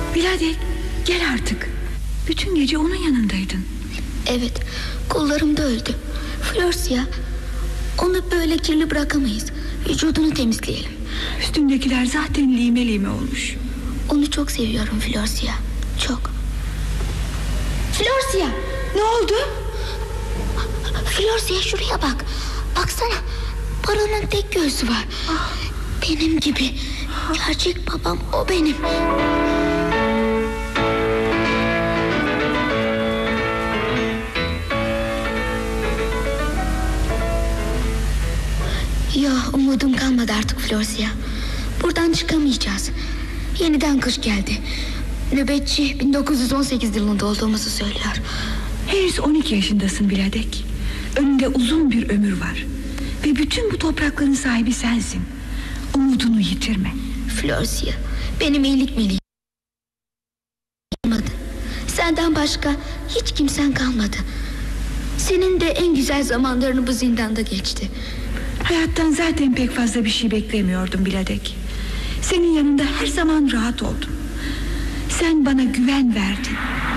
Biladek, gel artık. Bütün gece onun yanındaydın. Evet, kollarımda öldü. Florsia, onu böyle kirli bırakamayız. Vücudunu temizleyelim. Üstündekiler zaten lime lime olmuş. Onu çok seviyorum Florsia, çok. Florsia! Ne oldu? Florsia, şuraya bak. Baksana, Baron'un tek göğsü var. Benim gibi. Gerçek babam o benim. Ya, umudum kalmadı artık Florsia. Buradan çıkamayacağız. Yeniden kış geldi. Nöbetçi 1918 yılında olduğumuzu söylüyor. Henüz 12 yaşındasın Biladek. Önünde uzun bir ömür var. Ve bütün bu toprakların sahibi sensin. Umudunu yitirme. Florsia, benim iyilik meleğim. Senden başka hiç kimsen kalmadı. Senin de en güzel zamanlarını bu zindanda geçti. Hayattan zaten pek fazla bir şey beklemiyordum Biladek. Senin yanında her zaman rahat oldum. Sen bana güven verdin.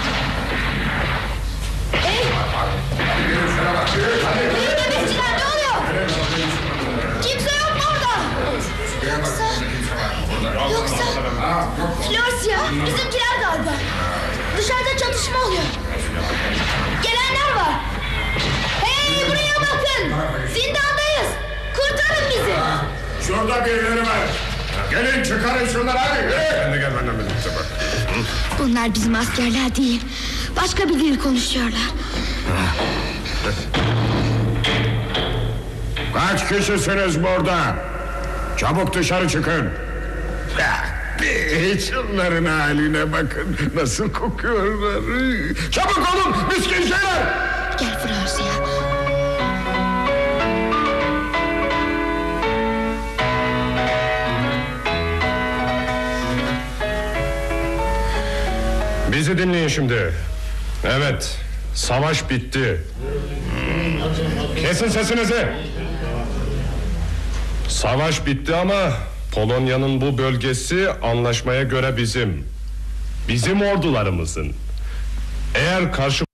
Nöbetçiler, ne oluyor? Kimse yok mu orada? Yoksa Florsia, bizimkiler galiba. Dışarıda çatışma oluyor. Gelenler var. Hey, buraya bakın. Zindandayız. Kurtarın bizi. Şurada birileri var. Gelin çıkarın şunları, hadi yürü. Sen de gel benden birlikte bak. Bunlar bizim askerler değil. Başka bir dil konuşuyorlar. Kaç kişisiniz burada? Çabuk dışarı çıkın. Şunların haline bakın, nasıl kokuyorlar. Çabuk olun, miskin şeyler. Gel Florsia. Bizi dinleyin şimdi. Evet, savaş bitti. Kesin sesinizi. Savaş bitti ama Polonya'nın bu bölgesi anlaşmaya göre bizim. Bizim ordularımızın. Eğer karşı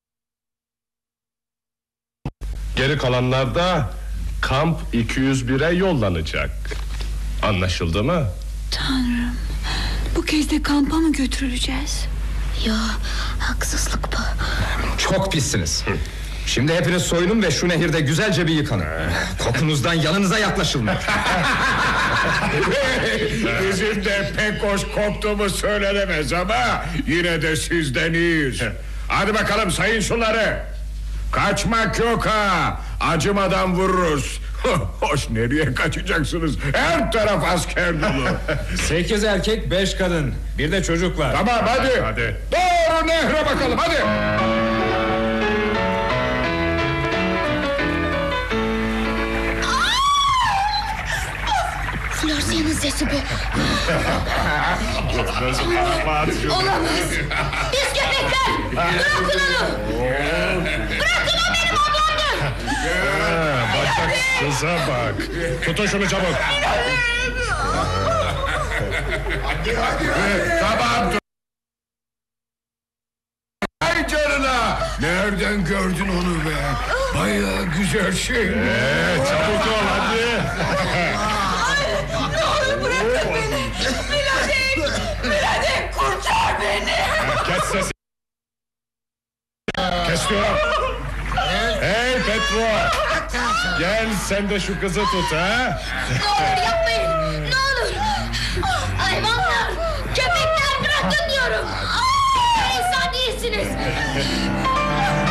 geri kalanlar da kamp 201'e yollanacak. Anlaşıldı mı? Tanrım, bu kez de kampa mı götürüleceğiz? Yo, haksızlık bu. Çok pissiniz. Şimdi hepiniz soyunun ve şu nehirde güzelce bir yıkanın. Kokunuzdan yanınıza yaklaşılmıyor. Bizim de pek hoş koktuğumuz söylenemez ama yine de sizden iyiyiz. Hadi bakalım, sayın şunları. Kaçmak yok ha. Acımadan vururuz. Hoş, nereye kaçacaksınız? Her taraf asker dolu. 8 erkek 5 kadın. Bir de çocuk var. Tamam, hadi. Doğru nehre bakalım, hadi. Florsia'nın sesi bu. Olamaz. Biz köpekler. Bırakın onu. Bırakın, o benim ablamdır. Bak kıza bak. Tutun şunu çabuk. Tamam. Ay canına. Nereden gördün onu be? Bayağı güzel şey. Çabuk ol hadi. Ne olur bırakın beni. Biladek kurtar beni. Kes sesi. Kes diyorum. Hey Petro. Gel sen de şu kızı tut ha. Ne olur yapmayın. Ne olur.